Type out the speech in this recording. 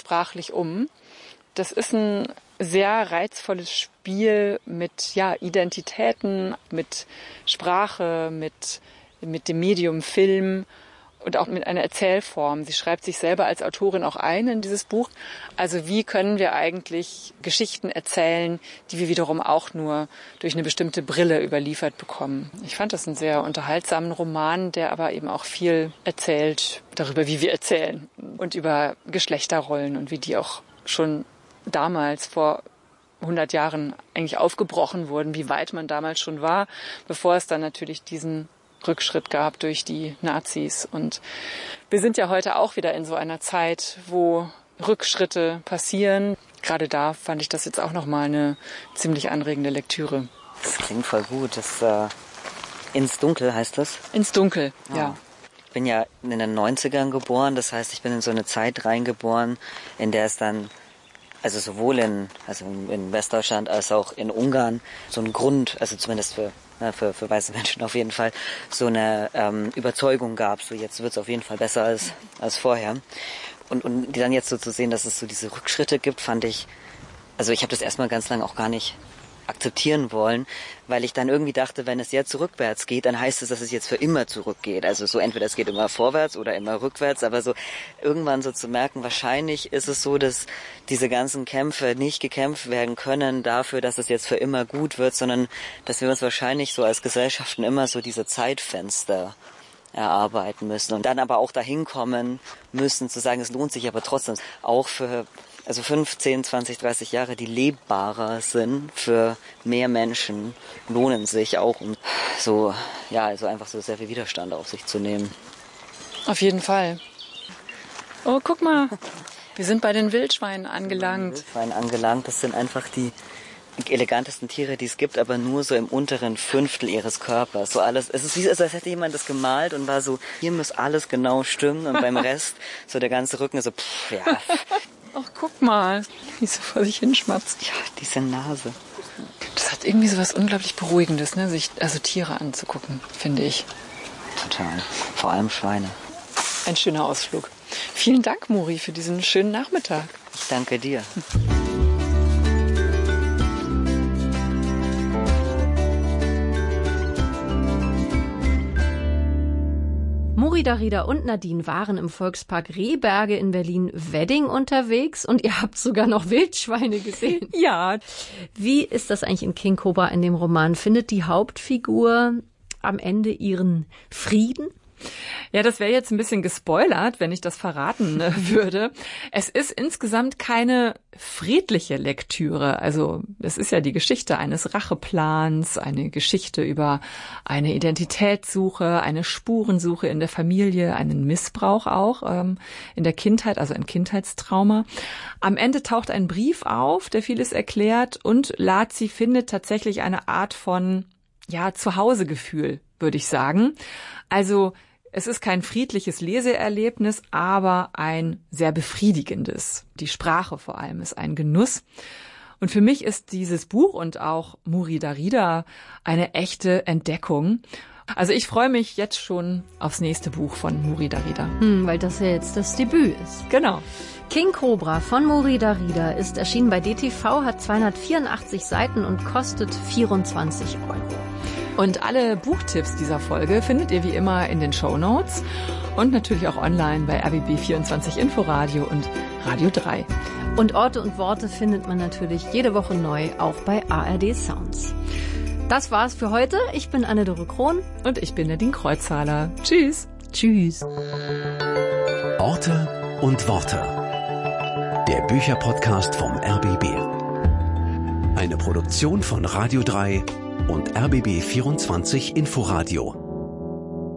sprachlich um. Das ist ein sehr reizvolles Spiel mit Identitäten, mit Sprache, mit dem Medium Film und auch mit einer Erzählform. Sie schreibt sich selber als Autorin auch ein in dieses Buch. Also wie können wir eigentlich Geschichten erzählen, die wir wiederum auch nur durch eine bestimmte Brille überliefert bekommen. Ich fand das einen sehr unterhaltsamen Roman, der aber eben auch viel erzählt darüber, wie wir erzählen und über Geschlechterrollen und wie die auch schon damals vor 100 Jahren eigentlich aufgebrochen wurden, wie weit man damals schon war, bevor es dann natürlich diesen Rückschritt gab durch die Nazis. Und wir sind ja heute auch wieder in so einer Zeit, wo Rückschritte passieren. Gerade da fand ich das jetzt auch nochmal eine ziemlich anregende Lektüre. Das klingt voll gut. Ins Dunkel heißt das? Ins Dunkel, ja. Ich bin ja in den 90ern geboren, das heißt, ich bin in so eine Zeit reingeboren, in der es dann, also sowohl in Westdeutschland als auch in Ungarn, so ein Grund, also zumindest für weiße Menschen auf jeden Fall, so eine Überzeugung gab, so jetzt wird es auf jeden Fall besser als vorher. Und die dann jetzt so zu sehen, dass es so diese Rückschritte gibt, fand ich, also ich habe das erstmal ganz lange auch gar nicht akzeptieren wollen, weil ich dann irgendwie dachte, wenn es jetzt rückwärts geht, dann heißt es, dass es jetzt für immer zurückgeht. Also so entweder es geht immer vorwärts oder immer rückwärts, aber so irgendwann so zu merken, wahrscheinlich ist es so, dass diese ganzen Kämpfe nicht gekämpft werden können dafür, dass es jetzt für immer gut wird, sondern dass wir uns wahrscheinlich so als Gesellschaften immer so diese Zeitfenster erarbeiten müssen und dann aber auch dahin kommen müssen, zu sagen, es lohnt sich aber trotzdem auch für 15, 20, 30 Jahre, die lebbarer sind für mehr Menschen, lohnen sich auch, um also einfach so sehr viel Widerstand auf sich zu nehmen. Auf jeden Fall. Oh, guck mal, wir sind bei den Wildschweinen angelangt. Das sind einfach die elegantesten Tiere, die es gibt, aber nur so im unteren Fünftel ihres Körpers. So alles, es ist wie, als hätte jemand das gemalt und war so, hier muss alles genau stimmen und beim Rest so der ganze Rücken so, Ach, guck mal, wie sie vor sich hinschmatzt. Ja, diese Nase. Das hat irgendwie so was unglaublich Beruhigendes, ne? Sich Tiere anzugucken, finde ich. Total. Vor allem Schweine. Ein schöner Ausflug. Vielen Dank, Muri, für diesen schönen Nachmittag. Ich danke dir. Muri Darida und Nadine waren im Volkspark Rehberge in Berlin-Wedding unterwegs und ihr habt sogar noch Wildschweine gesehen. Ja. Wie ist das eigentlich in King Cobra in dem Roman? Findet die Hauptfigur am Ende ihren Frieden? Ja, das wäre jetzt ein bisschen gespoilert, wenn ich das verraten würde. Es ist insgesamt keine friedliche Lektüre. Also es ist ja die Geschichte eines Racheplans, eine Geschichte über eine Identitätssuche, eine Spurensuche in der Familie, einen Missbrauch auch in der Kindheit, also ein Kindheitstrauma. Am Ende taucht ein Brief auf, der vieles erklärt und Lazi findet tatsächlich eine Art von Zuhausegefühl, würde ich sagen. Also es ist kein friedliches Leseerlebnis, aber ein sehr befriedigendes. Die Sprache vor allem ist ein Genuss. Und für mich ist dieses Buch und auch Muri Darida eine echte Entdeckung. Also ich freue mich jetzt schon aufs nächste Buch von Muri Darida. Weil das ja jetzt das Debüt ist. Genau. King Cobra von Muri Darida ist erschienen bei DTV, hat 284 Seiten und kostet 24 €. Und alle Buchtipps dieser Folge findet ihr wie immer in den Shownotes und natürlich auch online bei RBB24 Inforadio und Radio 3. Und Orte und Worte findet man natürlich jede Woche neu, auch bei ARD Sounds. Das war's für heute. Ich bin Anne-Dore Krohn. Und ich bin Nadine Kreuzhaler. Tschüss. Tschüss. Orte und Worte. Der Bücherpodcast vom RBB. Eine Produktion von Radio 3 und RBB24 Inforadio.